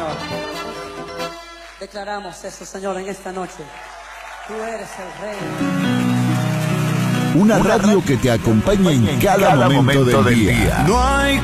Señor. Declaramos eso, Señor, en esta noche. Tú eres el Rey. Una radio que te acompaña en cada momento del día. No hay